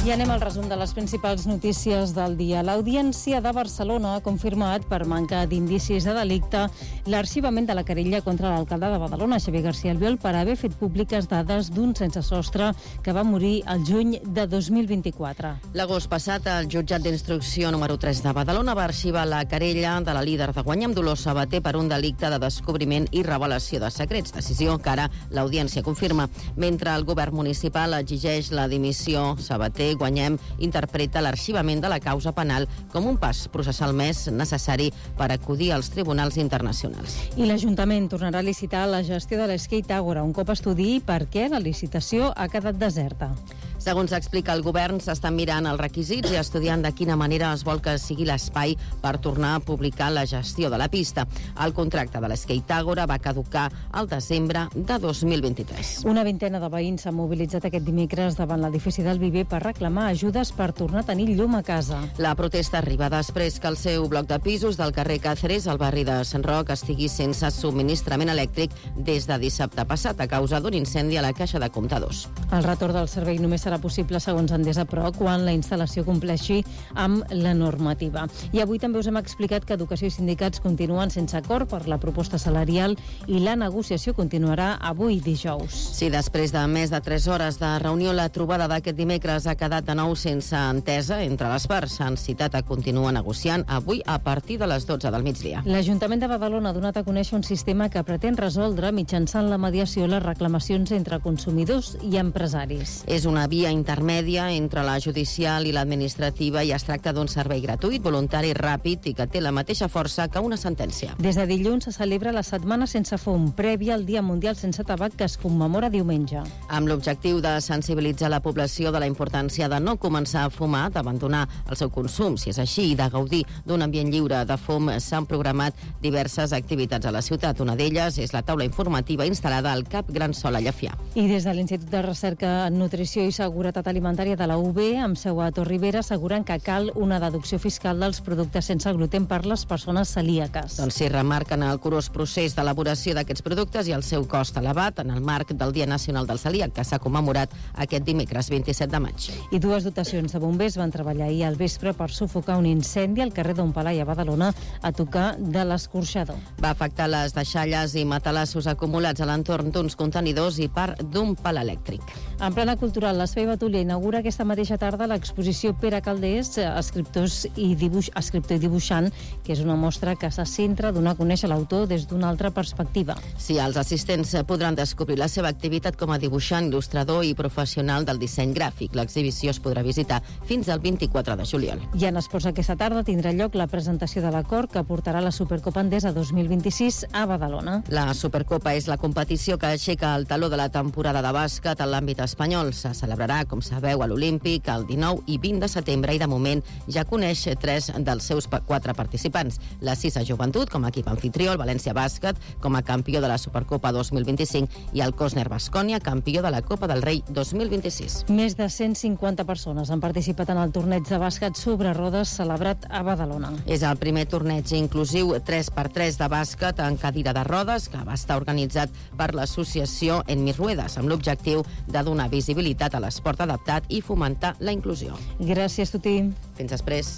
I anem al resum de les principals notícies del dia. L'Audiència de Barcelona ha confirmat, per manca d'indicis de delicte, l'arxivament de la querella contra l'alcalde de Badalona, Xavier García Albiol, per haver fet públiques dades d'un sense sostre que va morir el juny de 2024. L'agost passat, el jutjat d'instrucció número 3 de Badalona va arxivar la querella de la líder de Guanyem, Dolors Sabater, per un delicte de descobriment i revelació de secrets, decisió que ara l'Audiència confirma. Mentre el govern municipal exigeix la dimissió, Sabater, Guanyem interpreta l'arxivament de la causa penal com un pas processal més necessari per acudir als tribunals internacionals. I l'Ajuntament tornarà a licitar la gestió de l'Skate Ágora un cop estudiï per què la licitació ha quedat deserta. Segons explica el govern, s'estan mirant els requisits i estudiant de quina manera es vol que sigui l'espai per tornar a publicar la gestió de la pista. El contracte de l'Skate Ágora va caducar al desembre de 2023. Una vintena de veïns s'han mobilitzat aquest dimecres davant l'edifici del Viver per reclamar ajudes per tornar a tenir llum a casa. La protesta arriba després que el seu bloc de pisos del carrer Càceres, al barri de Sant Roc, estigui sense subministrament elèctric des de dissabte passat a causa d'un incendi a la caixa de comptadors. El retorn del servei només serà possible, segons Endesa Pro, quan la instal·lació compleixi amb la normativa. I avui també us hem explicat que Educació i sindicats continuen sense acord per la proposta salarial i la negociació continuarà avui dijous. Sí, després de més de 3 hores de reunió, la trobada d'aquest dimecres ha quedat de nou sense entesa entre les parts. S'han citat a continuar negociant avui a partir de les 12 del migdia. L'Ajuntament de Badalona ha donat a conèixer un sistema que pretén resoldre mitjançant la mediació les reclamacions entre consumidors i empresaris. És una via intermèdia entre la judicial i l'administrativa i es tracta d'un servei gratuït, voluntari, ràpid i que té la mateixa força que una sentència. Des de dilluns se celebra la Setmana Sense Fum, prèvia al Dia Mundial Sense Tabac, que es commemora diumenge. Amb l'objectiu de sensibilitzar la població de la importància de no començar a fumar, d'abandonar el seu consum, si és així, i de gaudir d'un ambient lliure de fum, s'han programat diverses activitats a la ciutat. Una d'elles és la taula informativa instal·lada al Cap Gran Sol a Llefià. I des de l'Institut de Recerca en Nutrició i Seguretat Alimentària de la UB, amb seu a Torribera, asseguren que cal una deducció fiscal dels productes sense gluten per les persones celíaques. Doncs sí, remarquen el curós procés d'elaboració d'aquests productes i el seu cost elevat en el marc del Dia Nacional del Celíac, que s'ha commemorat aquest dimecres 27 de maig. I 2 dotacions de bombers van treballar ahir al vespre per sufocar un incendi al carrer Don Palai a Badalona a tocar de l'Escorxador. Va afectar les deixalles i matalassos acumulats a l'entorn d'uns contenidors i part d'un pal elèctric. En plana cultural, l'Espai Batuller inaugura aquesta mateixa tarda l'exposició Pere Calders, escriptor i dibuixant, que és una mostra que se centra a donar a conèixer l'autor des d'una altra perspectiva. Sí, els assistents podran descobrir la seva activitat com a dibuixant, il·lustrador i professional del disseny gràfic. L'exhibició es podrà visitar fins al 24 de juliol. I en esports aquesta tarda tindrà lloc la presentació de l'acord que portarà la Supercopa Endesa 2026 a Badalona. La Supercopa és la competició que aixeca el taló de la temporada de bàsquet en l'àmbit espanyol. Se celebrarà, com sabeu, a l'Olímpic el 19 i 20 de setembre i de moment ja coneix 3 dels seus 4 participants. La Cisa Joventut com a equip anfitrió, el València Bàsquet com a campió de la Supercopa 2025 i el Cosner Baskonia, campió de la Copa del Rei 2026. Més de 150 persones han participat en el torneig de bàsquet sobre rodes celebrat a Badalona. És el primer torneig inclusiu 3x3 de bàsquet en cadira de rodes que va estar organitzat per l'associació En Mis Ruedas amb l'objectiu de donar visibilitat a l'esport adaptat i fomentar la inclusió. Gràcies, Tuti. Fins després.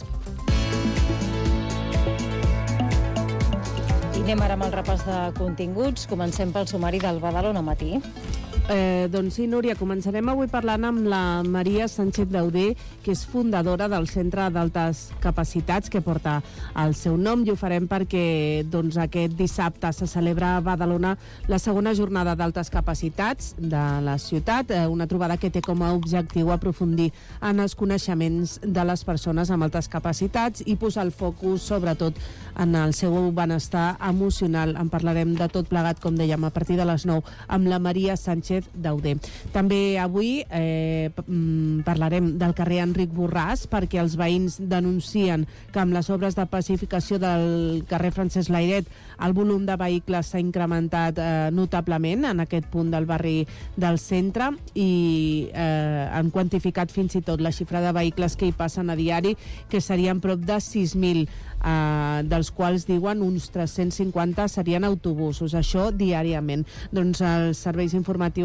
I anem ara amb el repàs de continguts. Comencem pel sumari del Badalona Matí. Doncs sí, Núria, començarem avui parlant amb la Maria Sánchez Dauder, que és fundadora del Centre d'Altes Capacitats, que porta el seu nom, i ho farem perquè aquest dissabte se celebra a Badalona la segona jornada d'altes capacitats de la ciutat, una trobada que té com a objectiu aprofundir en els coneixements de les persones amb altes capacitats i posar el focus sobretot en el seu benestar emocional. En parlarem de tot plegat, com dèiem, a partir de les 9 amb la Maria Sánchez Dauder. També avui parlarem del carrer Enric Borràs, perquè els veïns denuncien que amb les obres de pacificació del carrer Francesc Layret el volum de vehicles s'ha incrementat notablement en aquest punt del barri del centre i han quantificat fins i tot la xifra de vehicles que hi passen a diari, que serien prop de 6.000, dels quals diuen uns 350 serien autobusos, això diàriament. Doncs els serveis informatius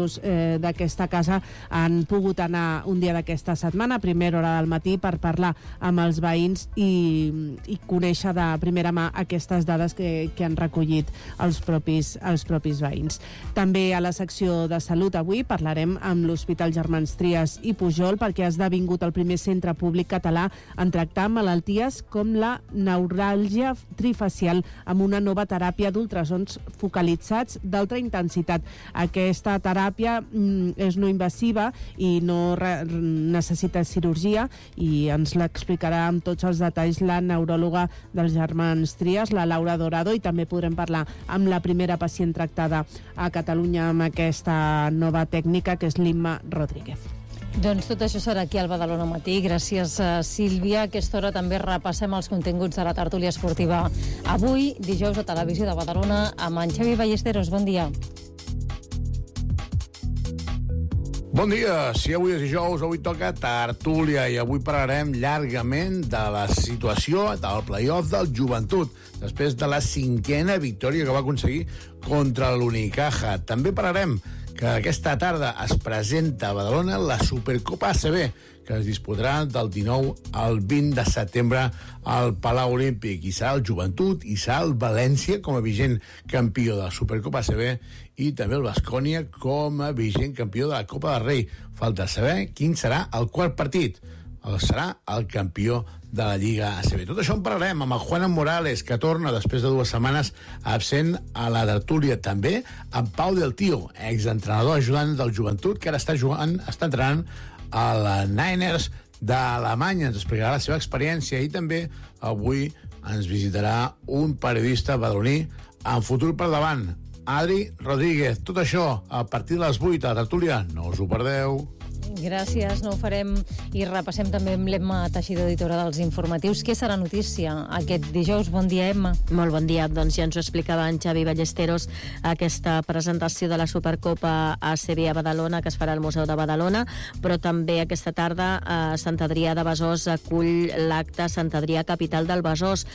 membres d'aquesta casa han pogut anar un dia d'aquesta setmana, a primera hora del matí, per parlar amb els veïns i conèixer de primera mà aquestes dades que han recollit els propis veïns. També a la secció de salut avui parlarem amb l'Hospital Germans Trias i Pujol, perquè ha esdevingut el primer centre públic català en tractar malalties com la neuràlgia trifacial amb una nova teràpia d'ultrasons focalitzats d'alta intensitat. Aquesta teràpia és no invasiva i no necessita cirurgia, i ens l'explicarà amb tots els detalls la neuròloga dels Germans Trias, la Laura Dorado, i també podrem parlar amb la primera pacient tractada a Catalunya amb aquesta nova tècnica, que és l'Imma Rodríguez. Doncs tot això serà aquí al Badalona Matí. Gràcies, Sílvia. A aquesta hora també repassem els continguts de la tertúlia esportiva. Avui, dijous, a Televisió de Badalona, amb en Xavi Ballesteros. Bon dia. Bon dia. Sí, avui és dijous, avui toca tertúlia i avui parlarem llargament de la situació del play-off del Joventut, després de la 5a victòria que va aconseguir contra l'Unicaja. També parlarem que aquesta tarda es presenta a Badalona la Supercopa ACB, que es disputarà del 19 al 20 de setembre al Palau Olímpic. I serà el Joventut i serà el València com a vigent campió de la Supercopa ACB i també el Baskonia com a vigent campió de la Copa del Rei. Falta saber quin serà el quart partit. Serà el campió de la Lliga ACB. Tot això en parlarem amb el Juan Morales, que torna després de 2 setmanes absent a la tertúlia. També amb Pau Del Tio, exentrenador ajudant del Joventut, que ara està entrenant a la Niners d'Alemanya. Ens explicarà la seva experiència i també avui ens visitarà un periodista badaloní amb futur per davant, Adri Rodríguez. Tot això a partir de les 8 a la tertúlia. No us ho perdeu. Gràcies, no ho farem, i repassem també amb l'Emma Teixidor, editora dels informatius. Què serà notícia aquest dijous? Bon dia, Emma. Molt bon dia. Doncs ja ens ho explicava en Xavi Ballesteros, aquesta presentació de la Supercopa ACB a Badalona, que es farà al Museu de Badalona, però també aquesta tarda a Sant Adrià de Besòs acull l'acte Sant Adrià, capital del Besòs,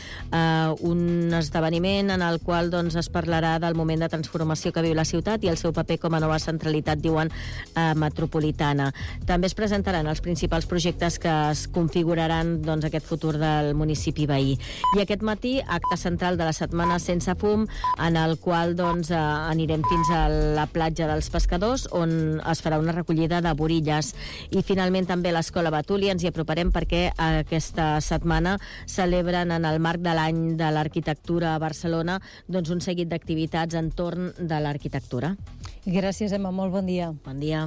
un esdeveniment en el qual es parlarà del moment de transformació que viu la ciutat i el seu paper com a nova centralitat, diuen, metropolitana. També es presentaran els principals projectes que es configuraran aquest futur del municipi veí. I aquest matí, acte central de la setmana sense fum, en el qual anirem fins a la platja dels Pescadors, on es farà una recollida de borilles. I finalment també l'Escola Betúlia ens hi aproparem, perquè aquesta setmana celebren en el marc de l'any de l'arquitectura a Barcelona un seguit d'activitats entorn de l'arquitectura. Gràcies, Emma. Molt bon dia. Bon dia.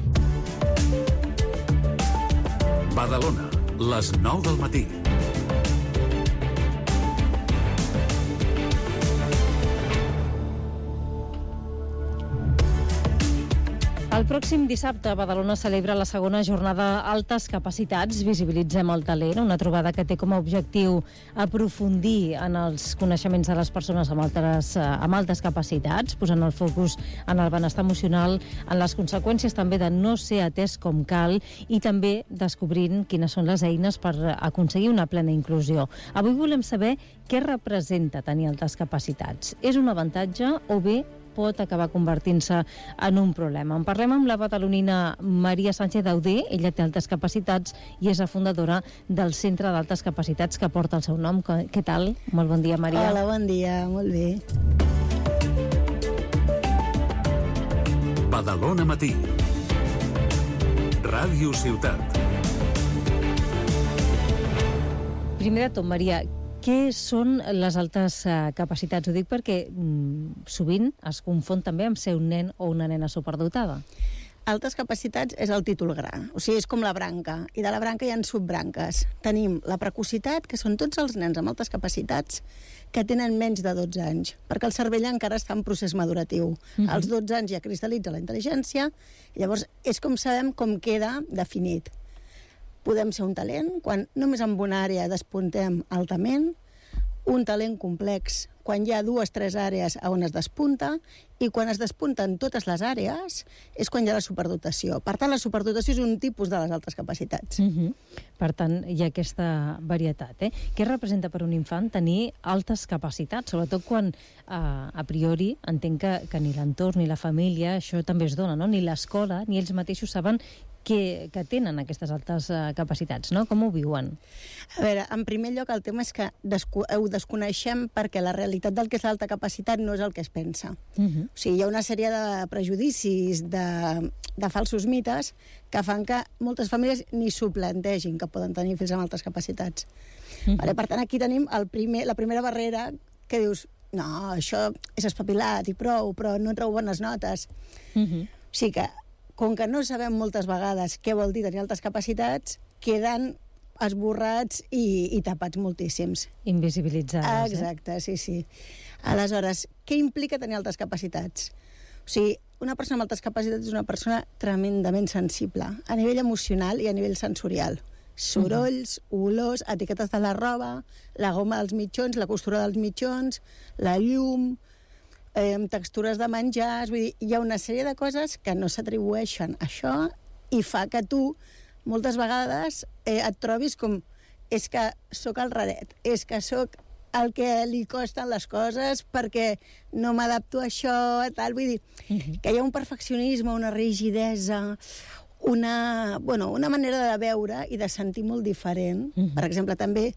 Badalona, les 9 del matí. El pròxim dissabte, Badalona celebra la segona jornada Altes Capacitats. Visibilitzem el talent, una trobada que té com a objectiu aprofundir en els coneixements de les persones amb altes capacitats, posant el focus en el benestar emocional, en les conseqüències també de no ser atès com cal i també descobrint quines són les eines per aconseguir una plena inclusió. Avui volem saber què representa tenir altes capacitats. És un avantatge o bé pot acabar convertint-se en un problema? En parlem amb la badalonina Maria Sánchez Dauder. Ella té altes capacitats i és la fundadora del Centre d'Altes Capacitats que porta el seu nom. Què tal? Molt bon dia, Maria. Hola, bon dia. Molt bé. Badalona Matí. Ràdio Ciutat. Primer de tot, Maria, què són les altes capacitats? Ho dic perquè sovint es confon també amb ser un nen o una nena superdotada. Altes capacitats és el títol gran, o sigui, és com la branca, i de la branca hi ha subbranques. Tenim la precocitat, que són tots els nens amb altes capacitats que tenen menys de 12 anys, perquè el cervell encara està en procés maduratiu. Als 12 anys ja cristal·litza la intel·ligència, i llavors és com sabem com queda definit. Podem ser un talent quan només en una àrea despuntem altament, un talent complex quan hi ha 2 o 3 àrees on es despunta, i quan es despunten totes les àrees és quan hi ha la superdotació. Per tant, la superdotació és un tipus de les altres capacitats. Per tant, hi ha aquesta varietat. Què representa per un infant tenir altes capacitats? Sobretot quan, a priori, entenc que ni l'entorn ni la família això també es dona, no? Ni l'escola ni ells mateixos saben que tenen aquestes altes capacitats, no? Com ho viuen? A veure, en primer lloc, el tema és que ho desconeixem perquè la realitat del que és l'alta capacitat no és el que es pensa. O sigui, hi ha una sèrie de prejudicis, de falsos mites, que fan que moltes famílies ni s'ho plantegin que poden tenir fills amb altes capacitats. Per tant, aquí tenim la primera barrera que dius, no, això és espavilat i prou, però no treu bones notes. O sigui que, com que no sabem moltes vegades què vol dir tenir altes capacitats, queden esborrats i tapats moltíssims. Invisibilitzades. Exacte, sí. Aleshores, què implica tenir altes capacitats? O sigui, una persona amb altes capacitats és una persona tremendament sensible, a nivell emocional i a nivell sensorial. Sorolls, olors, etiquetes de la roba, la goma dels mitjons, la costura dels mitjons, la llum, textures de menjars, vull dir, hi ha una sèrie de coses que no s'atribueixen a això i fa que tu, moltes vegades, et trobis com, és que sóc el raret, és que sóc el que li costen les coses perquè no m'adapto a això, tal, vull dir, que hi ha un perfeccionisme, una rigidesa, una manera de veure i de sentir molt diferent. Per exemple, també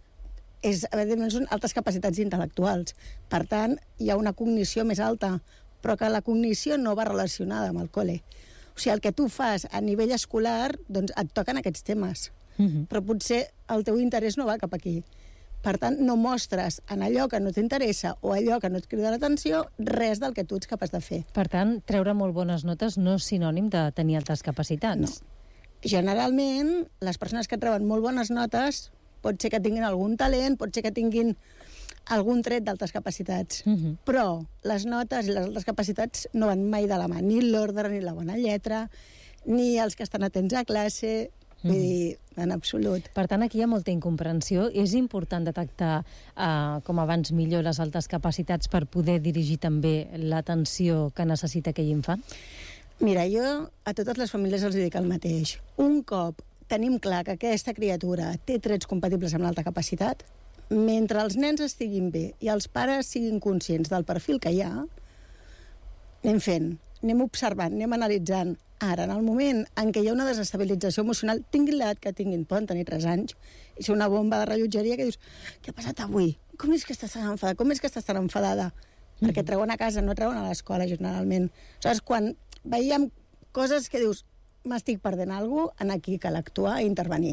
són altes capacitats intel·lectuals. Per tant, hi ha una cognició més alta, però que la cognició no va relacionada amb el col·le. O sigui, el que tu fas a nivell escolar, doncs et toquen aquests temes. Però potser el teu interès no va cap aquí. Per tant, no mostres en allò que no t'interessa o allò que no et crida l'atenció res del que tu ets capaç de fer. Per tant, treure molt bones notes no és sinònim de tenir altes capacitats. No. Generalment, les persones que treuen molt bones notes pot ser que tinguin algun talent, pot ser que tinguin algun tret d'altes capacitats. Però les notes i les altes capacitats no van mai de la mà. Ni l'ordre, ni la bona lletra, ni els que estan atents a classe, vull dir, en absolut. Per tant, aquí hi ha molta incomprensió. És important detectar, com abans millor, les altes capacitats per poder dirigir també l'atenció que necessita aquell infant? Mira, jo a totes les famílies els dic el mateix. Un cop tenim clar que aquesta criatura té trets compatibles amb l'alta capacitat, mentre els nens estiguin bé i els pares siguin conscients del perfil que hi ha, anem fent, anem observant, anem analitzant. Ara, en el moment en què hi ha una desestabilització emocional, tinguin l'edat que tinguin, poden tenir 3 anys, i ser una bomba de rellotgeria que dius, què ha passat avui? Com és que estàs tan enfadada? Com és que estàs tan enfadada? Perquè treuen a casa, no treuen a l'escola, generalment. Aleshores, quan veiem coses que dius, m'estic perdent alguna cosa, aquí cal actuar i intervenir.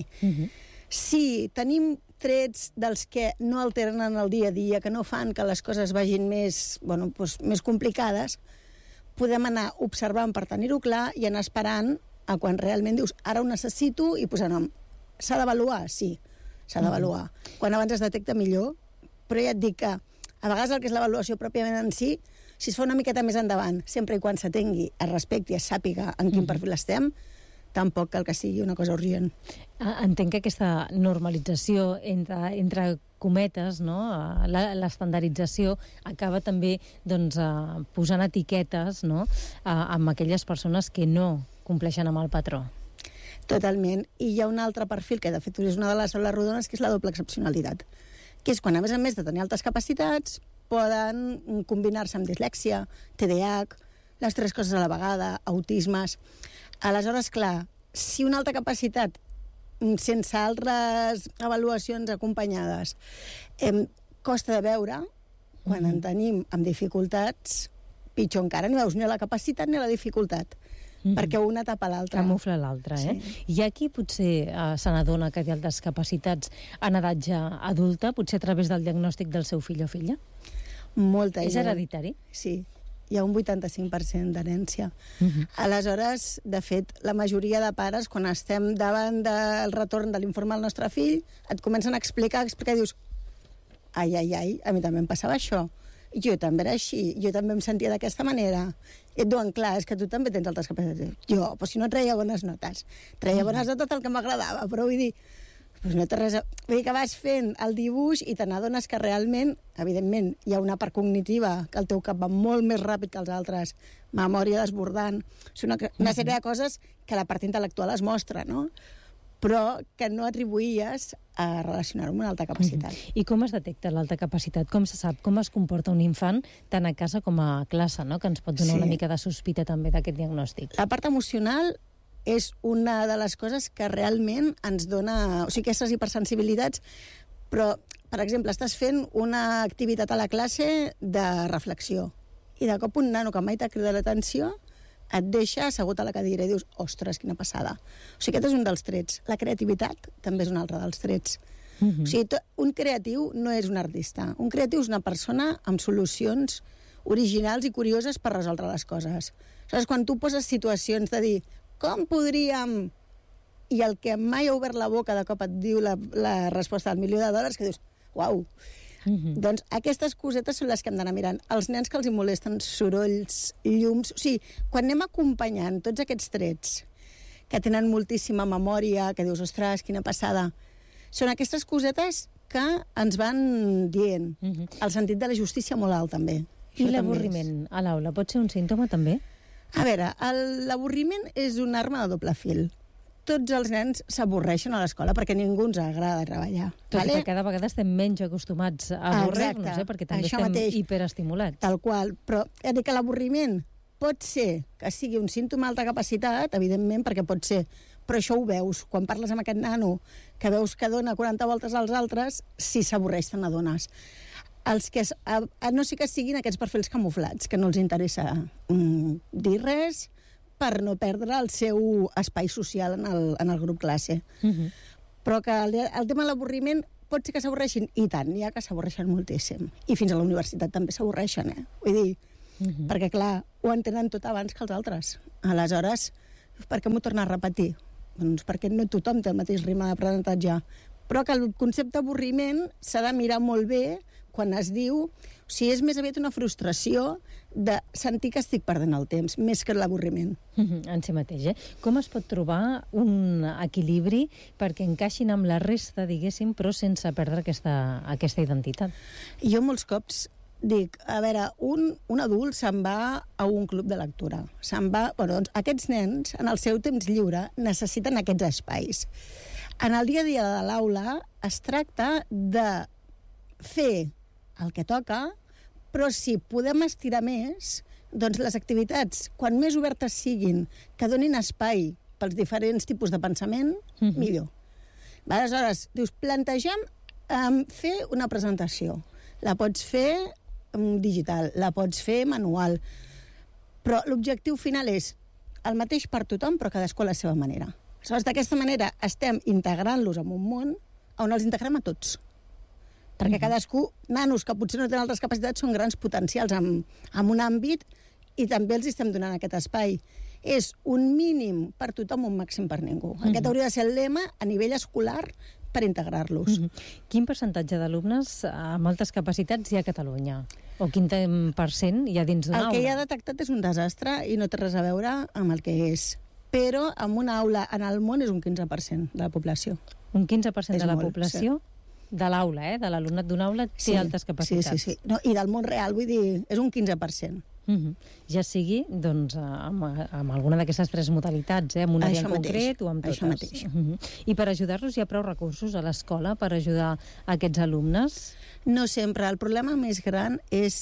Si tenim trets dels que no alteren en el dia a dia, que no fan que les coses vagin més complicades, podem anar observant per tenir-ho clar i anar esperant a quan realment dius, ara ho necessito i posar nom. S'ha d'avaluar? Sí, s'ha d'avaluar. Quan abans es detecta millor, però ja et dic que a vegades el que és l'avaluació pròpiament en si, si es fa una miqueta més endavant, sempre i quan s'atengui, es respecti, es sàpiga en quin perfil estem, tampoc cal que sigui una cosa urgent. Entenc que aquesta normalització entre cometes, no? L'estandardització acaba també posant etiquetes, no? Amb aquelles persones que no compleixen amb el patró. Totalment. I hi ha un altre perfil, que de fet és una de les taules rodones, que és la doble excepcionalitat, que és quan, a més de tenir altes capacitats, poden combinar-se amb dislèxia, TDAH, les 3 coses a la vegada, autismes. Aleshores, clar, si una alta capacitat, sense altres avaluacions acompanyades, costa de veure, quan en tenim amb dificultats, pitjor encara, no veus ni la capacitat ni la dificultat, perquè una tapa l'altra. Camufla l'altra, eh? Sí. Hi ha qui potser se n'adona que té altes capacitats en edat ja adulta, potser a través del diagnòstic del seu fill o filla? Molta gent. És hereditari? Sí. Hi ha un 85% d'herència. Aleshores, de fet, la majoria de pares, quan estem davant del retorn de l'informe al nostre fill, et comencen a explicar, i dius, ai, a mi també em passava això. Jo també era així, jo també em sentia d'aquesta manera. I et diuen, clar, és que tu també tens altres capacitats. Jo, però si no treia bones notes. Treia bones notes del que m'agradava, però vull dir, Doncs no té res a... Vull dir que vas fent el dibuix i te n'adones que realment, evidentment, hi ha una part cognitiva, que el teu cap va molt més ràpid que els altres, memòria desbordant, és una sèrie de coses que la part intel·lectual es mostra, no? Però que no atribuïes a relacionar-ho amb una alta capacitat. I com es detecta l'alta capacitat? Com se sap? Com es comporta un infant tant a casa com a classe, no? Que ens pot donar una mica de sospita també d'aquest diagnòstic. La part emocional és una de les coses que realment ens dona... O sigui, aquestes hipersensibilitats, però, per exemple, estàs fent una activitat a la classe de reflexió i de cop un nano que mai t'ha cridat l'atenció et deixa assegut a la cadira i dius, ostres, quina passada. O sigui, aquest és un dels trets. La creativitat també és un altre dels trets. O sigui, un creatiu no és un artista. Un creatiu és una persona amb solucions originals i curioses per resoldre les coses. Saps, quan tu poses situacions de dir com podríem... I el que mai ha obert la boca de cop et diu la resposta del $1.000.000, que dius, uau. Doncs aquestes cosetes són les que hem d'anar mirant. Els nens que els hi molesten sorolls, llums... O sigui, quan anem acompanyant tots aquests trets que tenen moltíssima memòria, que dius, ostres, quina passada, són aquestes cosetes que ens van dient. El sentit de la justícia molt alt, també. I l'avorriment a l'aula pot ser un símptoma, també? A veure, l'avorriment és una arma de doble fil. Tots els nens s'avorreixen a l'escola perquè ningú ens agrada treballar. Tot i que cada vegada estem menys acostumats a avorrir-nos, perquè també estem hiperestimulats. Tal qual, però he dit que l'avorriment pot ser que sigui un símptoma d'alta capacitat, evidentment, perquè pot ser, però això ho veus. Quan parles amb aquest nano que veus que dona 40 voltes als altres, si s'avorreix te n'adones. Els que no sé que siguin aquests perfils camuflats, que no els interessa dir res per no perdre el seu espai social en el grup classe. Però que el tema de l'avorriment pot ser que s'avorreixin, i tant, n'hi ha que s'avorreixen moltíssim. I fins a la universitat també s'avorreixen, Vull dir, perquè, clar, ho entenen tot abans que els altres. Aleshores, per què m'ho torna a repetir? Doncs perquè no tothom té el mateix ritme d'aprenentatge. Però que el concepte d'avorriment s'ha de mirar molt bé quan es diu... O sigui, és més aviat una frustració de sentir que estic perdent el temps, més que l'avorriment. En si mateix, Com es pot trobar un equilibri perquè encaixin amb la resta, diguéssim, però sense perdre aquesta identitat? Jo molts cops dic, a veure, un adult se'n va a un club de lectura. Se'n va... Bueno, doncs aquests nens, en el seu temps lliure, necessiten aquests espais. En el dia a dia de l'aula es tracta de fer el que toca, però si podem estirar més, doncs les activitats, quan més obertes siguin, que donin espai pels diferents tipus de pensament, millor. Aleshores, dius, plantegem fer una presentació. La pots fer digital, la pots fer manual, però l'objectiu final és el mateix per tothom, però cadascú a la seva manera. Aleshores, d'aquesta manera estem integrant-los en un món on els integrem a tots. Perquè cadascú, nanos que potser no tenen altres capacitats, són grans potencials en un àmbit i també els estem donant aquest espai. És un mínim per tothom, un màxim per ningú. Aquest hauria de ser el lema a nivell escolar per integrar-los. Quin percentatge d'alumnes amb altes capacitats hi ha a Catalunya? O quin % hi ha dins d'una aula? El que hi ha detectat és un desastre i no té res a veure amb el que és. Però en una aula en el món és un 15% de la població. Un 15% de la població? De l'aula, de l'alumnat d'una aula, té altes capacitats. Sí. No, i del món real, vull dir, és un 15%. Ja sigui, doncs, amb alguna d'aquestes tres modalitats, amb un àrea en concret o amb totes. Això mateix. I per ajudar-los hi ha prou recursos a l'escola per ajudar aquests alumnes? No sempre. El problema més gran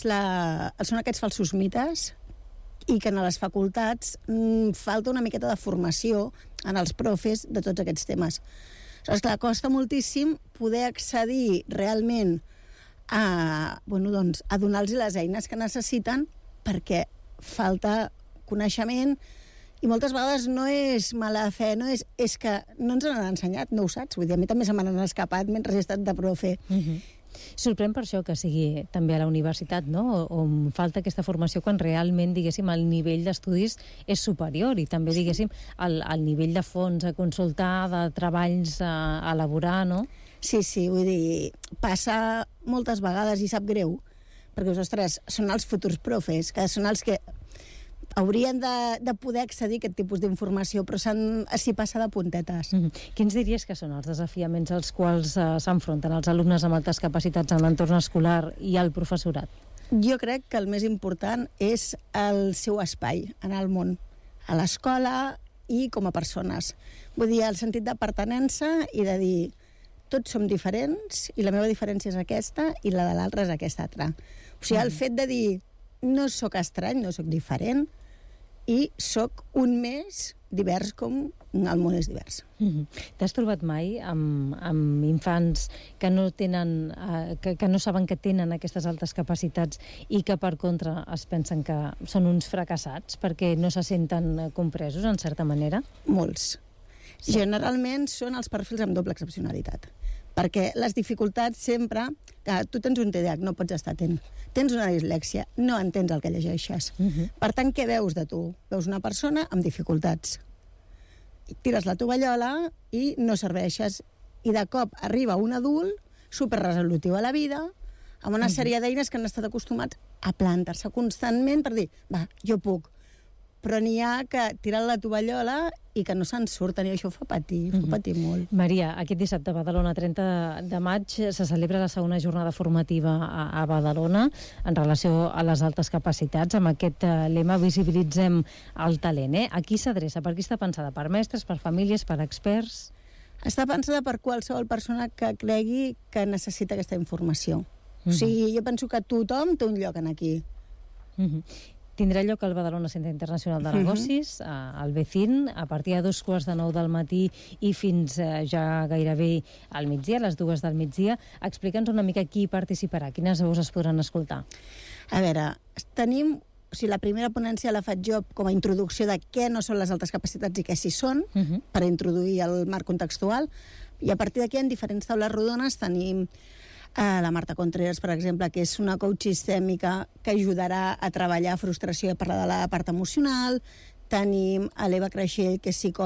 són aquests falsos mites i que en les facultats falta una miqueta de formació en els profes de tots aquests temes. Aleshores, clar, costa moltíssim poder accedir realment a donar-los les eines que necessiten perquè falta coneixement i moltes vegades no és mala fe, és que no ens han ensenyat, no ho saps. Vull dir, a mi també se m'han escapat mentre he estat de profe. Sorprèn per això que sigui també a la universitat, no? On falta aquesta formació quan realment, diguéssim, el nivell d'estudis és superior i també, diguéssim, el nivell de fons a consultar, de treballs a elaborar, no? Sí, vull dir, passa moltes vegades i sap greu, perquè, ostres, són els futurs profes, que són els que haurien de poder accedir a aquest tipus d'informació, però s'hi passa de puntetes. Quins diries que són els desafiaments als quals s'enfronten els alumnes amb altes capacitats en l'entorn escolar i el professorat? Jo crec que el més important és el seu espai en el món, a l'escola i com a persones. Vull dir, el sentit de pertinença i de dir tots som diferents i la meva diferència és aquesta i la de l'altra és aquesta altra. O sigui, el fet de dir no sóc estrany, no sóc diferent i sóc un més divers com el món és divers. T'has trobat mai amb infants que no tenen, que no saben que tenen aquestes altes capacitats i que, per contra, es pensen que són uns fracassats perquè no se senten compresos, en certa manera? Molts. Sí. Generalment són els perfils amb doble excepcionalitat. Perquè les dificultats sempre... Tu tens un TDAH, no pots estar atent. Tens una dislèxia, no entens el que llegeixes. Per tant, què veus de tu? Veus una persona amb dificultats. Tires la tovallola i no serveixes. I de cop arriba un adult superresolutiu a la vida, amb una sèrie d'eines que han estat acostumats a plantar-se constantment per dir, va, jo puc. Però n'hi ha que tiren la tovallola i que no se'n surten, i això fa patir molt. Maria, aquest dissabte a Badalona, 30 de maig, se celebra la segona jornada formativa a Badalona en relació a les altes capacitats. Amb aquest lema visibilitzem el talent. A qui s'adreça? Per qui està pensada? Per mestres, per famílies, per experts? Està pensada per qualsevol persona que cregui que necessita aquesta informació. O sigui, jo penso que tothom té un lloc en aquí. Tindrà lloc al Badalona Centre Internacional de Negocis, al Becín, a partir de 2:45 del matí i fins ja gairebé al migdia, a les 2 del migdia. Explica'ns una mica qui participarà, quines veus es podran escoltar. A veure, tenim... O sigui, la primera ponència la faig jo com a introducció de què no són les altes capacitats i què sí són, per introduir el marc contextual. I a partir d'aquí, en diferents taules rodones, tenim la Marta Contreras, per exemple, que és una coach sistèmica que ajudarà a treballar frustració i a parlar de la part emocional. Tenim a l'Eva Creixell, que és psicòloga,